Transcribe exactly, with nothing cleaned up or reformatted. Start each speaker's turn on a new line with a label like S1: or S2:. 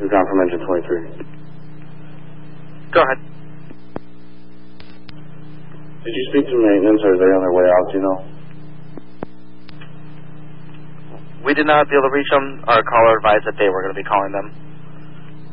S1: We've gone from engine twenty-three.
S2: Go ahead.
S1: Did you speak to maintenance, or are they on their way out, do you know?
S2: We did not be able to reach them. Our caller advised that they were going to be calling them.